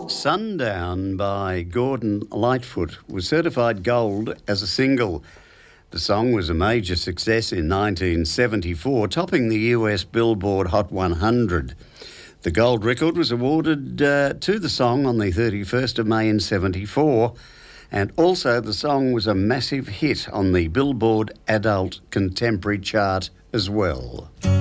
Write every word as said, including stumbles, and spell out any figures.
Sundown by Gordon Lightfoot was certified gold as a single. The song was a major success in nineteen seventy-four, topping the U S Billboard Hot one hundred. The gold record was awarded uh, to the song on the thirty-first of May in seventy-four, and also the song was a massive hit on the Billboard Adult Contemporary chart as well.